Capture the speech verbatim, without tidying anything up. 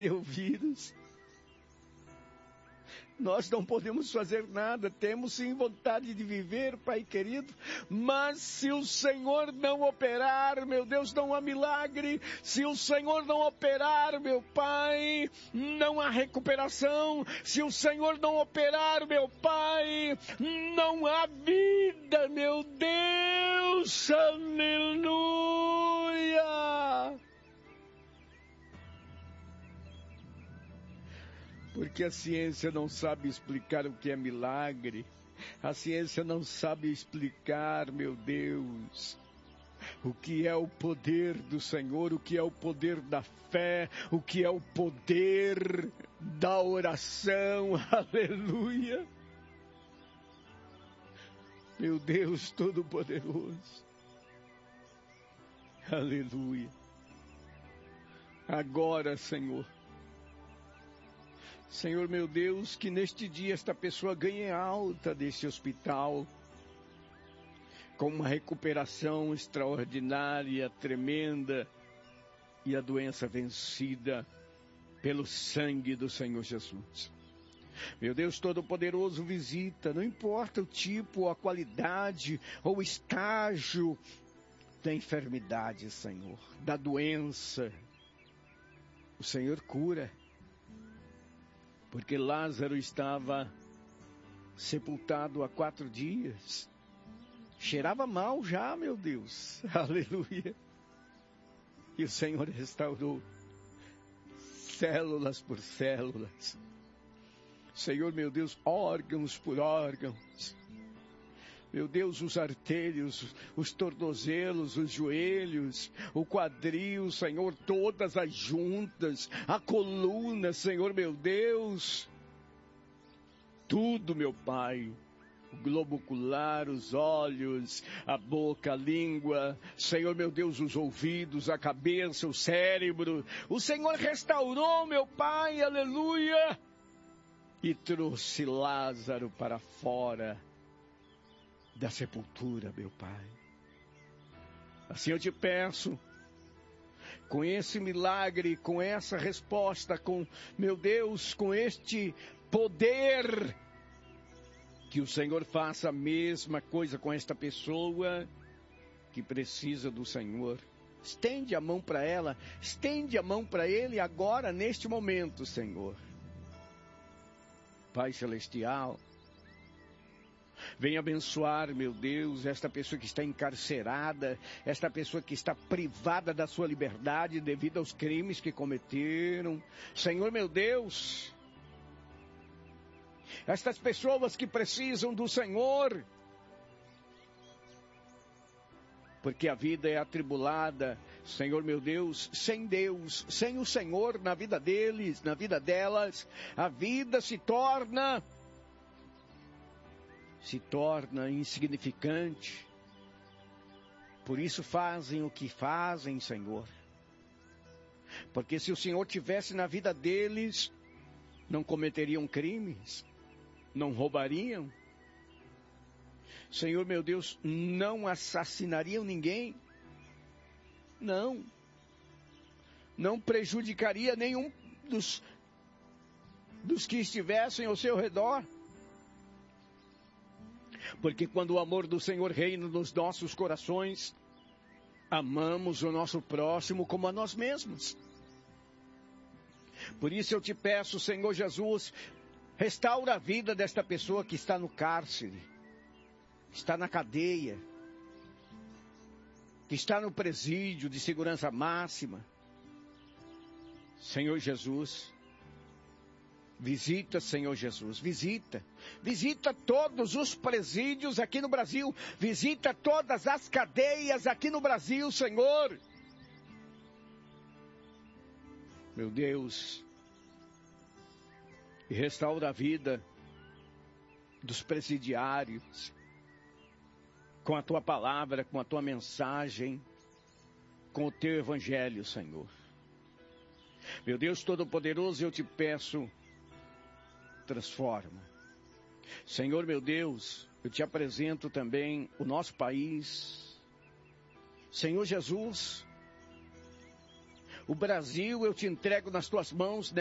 o vírus. Nós não podemos fazer nada, temos sim vontade de viver, Pai querido, mas se o Senhor não operar, meu Deus, não há milagre. Se o Senhor não operar, meu Pai, não há recuperação. Se o Senhor não operar, meu Pai, não há vida, meu Deus, aleluia. Porque a ciência não sabe explicar o que é milagre. A ciência não sabe explicar, meu Deus, o que é o poder do Senhor, o que é o poder da fé, o que é o poder da oração. Aleluia. Meu Deus Todo-Poderoso. Aleluia. Agora, Senhor. Senhor, meu Deus, que neste dia esta pessoa ganhe alta desse hospital, com uma recuperação extraordinária, tremenda, e a doença vencida pelo sangue do Senhor Jesus. Meu Deus Todo-Poderoso, visita, não importa o tipo, a qualidade ou o estágio da enfermidade, Senhor, da doença, o Senhor cura. Porque Lázaro estava sepultado há quatro dias. Cheirava mal já, meu Deus. Aleluia. E o Senhor restaurou células por células. Senhor, meu Deus, órgãos por órgãos. Meu Deus, os artérios, os tornozelos, os joelhos, o quadril, Senhor, todas as juntas, a coluna, Senhor, meu Deus. Tudo, meu Pai. O globo ocular, os olhos, a boca, a língua, Senhor, meu Deus, os ouvidos, a cabeça, o cérebro. O Senhor restaurou, meu Pai, aleluia. E trouxe Lázaro para fora da sepultura, meu Pai. Assim eu te peço, com esse milagre, com essa resposta, com, meu Deus, com este poder, que o Senhor faça a mesma coisa com esta pessoa que precisa do Senhor. Estende a mão para ela, estende a mão para ele agora, neste momento, Senhor. Pai Celestial, venha abençoar, meu Deus, esta pessoa que está encarcerada, esta pessoa que está privada da sua liberdade devido aos crimes que cometeram. Senhor, meu Deus, estas pessoas que precisam do Senhor, porque a vida é atribulada, Senhor, meu Deus, sem Deus, sem o Senhor na vida deles, na vida delas, a vida se torna se torna insignificante. Por isso fazem o que fazem, Senhor. Porque se o Senhor tivesse na vida deles, não cometeriam crimes, não roubariam. Senhor, meu Deus, não assassinariam ninguém. Não. Não prejudicaria nenhum dos, dos que estivessem ao seu redor. Porque quando o amor do Senhor reina nos nossos corações, amamos o nosso próximo como a nós mesmos. Por isso eu te peço, Senhor Jesus, restaura a vida desta pessoa que está no cárcere, que está na cadeia, que está no presídio de segurança máxima. Senhor Jesus, visita, Senhor Jesus, visita. Visita todos os presídios aqui no Brasil. Visita todas as cadeias aqui no Brasil, Senhor. Meu Deus, e restaura a vida dos presidiários com a tua palavra, com a tua mensagem, com o teu evangelho, Senhor. Meu Deus Todo-Poderoso, eu te peço, transforma. Senhor, meu Deus, eu te apresento também o nosso país. Senhor Jesus, O Brasil eu te entrego nas tuas mãos